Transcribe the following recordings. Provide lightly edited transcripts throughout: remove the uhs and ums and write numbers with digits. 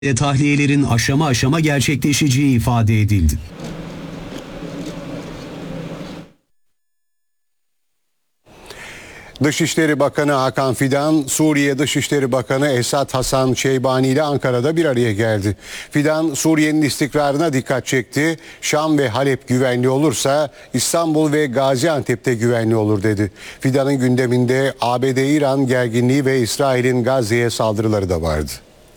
Tahliyelerin aşama aşama gerçekleşeceği ifade edildi. Dışişleri Bakanı Hakan Fidan, Suriye Dışişleri Bakanı Esad Hasan Şeybani ile Ankara'da bir araya geldi. Fidan, Suriye'nin istikrarına dikkat çekti. Şam ve Halep güvenli olursa İstanbul ve Gaziantep'te güvenli olur dedi. Fidan'ın gündeminde ABD-İran gerginliği ve İsrail'in Gazze'ye saldırıları da vardı.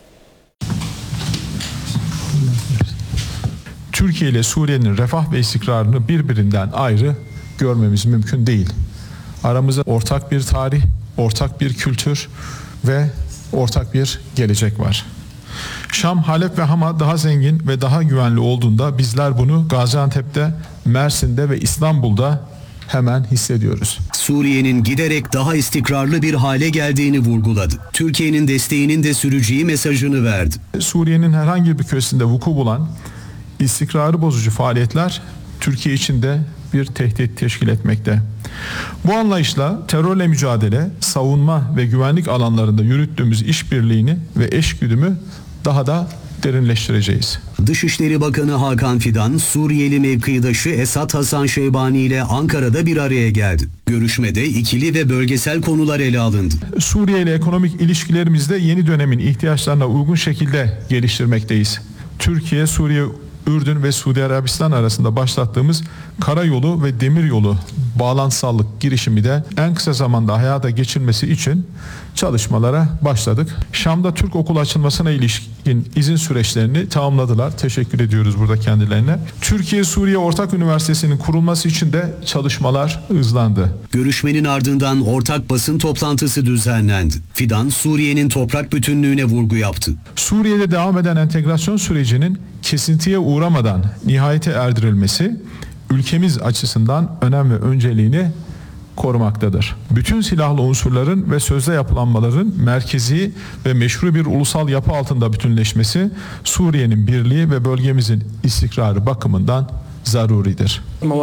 Türkiye ile Suriye'nin refah ve istikrarını birbirinden ayrı görmemiz mümkün değil. Aramızda ortak bir tarih, ortak bir kültür ve ortak bir gelecek var. Şam, Halep ve Hama daha zengin ve daha güvenli olduğunda bizler bunu Gaziantep'te, Mersin'de ve İstanbul'da hemen hissediyoruz. Suriye'nin giderek daha istikrarlı bir hale geldiğini vurguladı. Türkiye'nin desteğinin de süreceği mesajını verdi. Suriye'nin herhangi bir köşesinde vuku bulan istikrarı bozucu faaliyetler Türkiye için de bir tehdit teşkil etmekte. Bu anlayışla terörle mücadele, savunma ve güvenlik alanlarında yürüttüğümüz işbirliğini ve eşgüdümü daha da derinleştireceğiz. Dışişleri Bakanı Hakan Fidan, Suriyeli mevkidaşı Esad Hasan Şeybani ile Ankara'da bir araya geldi. Görüşmede ikili ve bölgesel konular ele alındı. Suriye ile ekonomik ilişkilerimizde yeni dönemin ihtiyaçlarına uygun şekilde geliştirmekteyiz. Türkiye, Suriye, Ürdün ve Suudi Arabistan arasında başlattığımız karayolu ve demiryolu bağlantısallık girişimi de en kısa zamanda hayata geçirilmesi için çalışmalara başladık. Şam'da Türk okul açılmasına ilişkin izin süreçlerini tamamladılar. Teşekkür ediyoruz burada kendilerine. Türkiye-Suriye Ortak Üniversitesi'nin kurulması için de çalışmalar hızlandı. Görüşmenin ardından ortak basın toplantısı düzenlendi. Fidan, Suriye'nin toprak bütünlüğüne vurgu yaptı. Suriye'de devam eden entegrasyon sürecinin kesintiye uğramadan nihayete erdirilmesi ülkemiz açısından önem ve önceliğini korumaktadır. Bütün silahlı unsurların ve sözde yapılanmaların merkezi ve meşru bir ulusal yapı altında bütünleşmesi Suriye'nin birliği ve bölgemizin istikrarı bakımından zaruridir.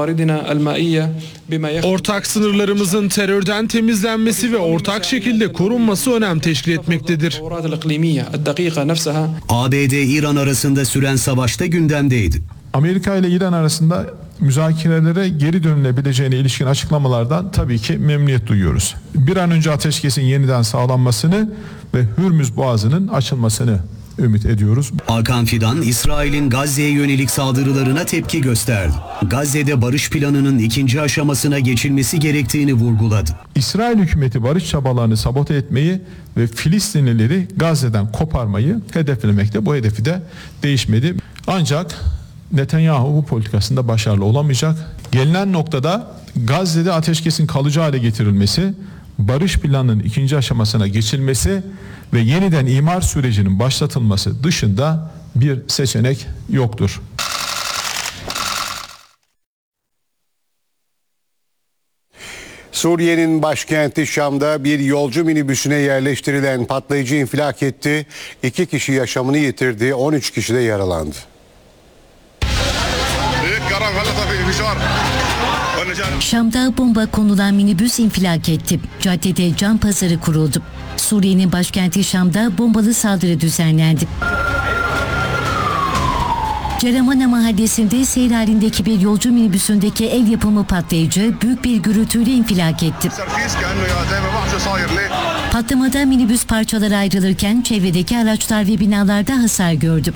Ortak sınırlarımızın terörden temizlenmesi ve ortak şekilde korunması önem teşkil etmektedir. ABD-İran arasında süren savaşta gündemdeydi. Amerika ile İran arasında müzakerelere geri dönülebileceğine ilişkin açıklamalardan tabii ki memnuniyet duyuyoruz. Bir an önce ateşkesin yeniden sağlanmasını ve Hürmüz Boğazı'nın açılmasını ümit ediyoruz. Hakan Fidan, İsrail'in Gazze'ye yönelik saldırılarına tepki gösterdi. Gazze'de barış planının ikinci aşamasına geçilmesi gerektiğini vurguladı. İsrail hükümeti barış çabalarını sabote etmeyi ve Filistinlileri Gazze'den koparmayı hedeflemekte. Bu hedefi de değişmedi. Ancak Netanyahu bu politikasında başarılı olamayacak. Gelinen noktada Gazze'de ateşkesin kalıcı hale getirilmesi, barış planının ikinci aşamasına geçilmesi ve yeniden imar sürecinin başlatılması dışında bir seçenek yoktur. Suriye'nin başkenti Şam'da bir yolcu minibüsüne yerleştirilen patlayıcı infilak etti. 2 kişi yaşamını yitirdi, 13 kişi de yaralandı. Şam'da bomba konulan minibüs infilak etti. Caddede can pazarı kuruldu. Suriye'nin başkenti Şam'da bombalı saldırı düzenlendi. Ceramana mahallesinde seyir halindeki bir yolcu minibüsündeki el yapımı patlayıcı büyük bir gürültüyle infilak etti. Patlamada minibüs parçalara ayrılırken çevredeki araçlar ve binalarda hasar gördü.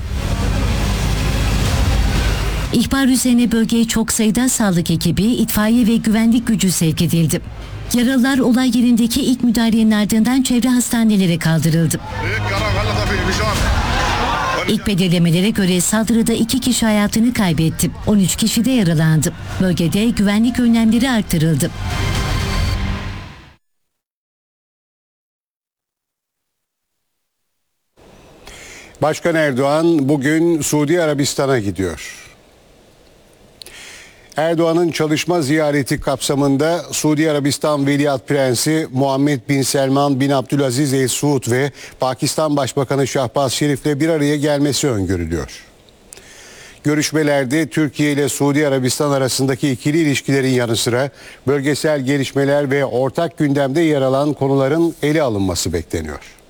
İhbar üzerine bölgeye çok sayıda sağlık ekibi, itfaiye ve güvenlik gücü sevk edildi. Yaralılar olay yerindeki ilk müdahalenin ardından çevre hastanelere kaldırıldı. İlk belirlemelere göre saldırıda 2 kişi hayatını kaybetti. 13 kişi de yaralandı. Bölgede güvenlik önlemleri artırıldı. Başkan Erdoğan bugün Suudi Arabistan'a gidiyor. Erdoğan'ın çalışma ziyareti kapsamında Suudi Arabistan Veliaht Prensi Muhammed Bin Selman Bin Abdülaziz El Suud ve Pakistan Başbakanı Şahbaz Şerif'le bir araya gelmesi öngörülüyor. Görüşmelerde Türkiye ile Suudi Arabistan arasındaki ikili ilişkilerin yanı sıra bölgesel gelişmeler ve ortak gündemde yer alan konuların ele alınması bekleniyor.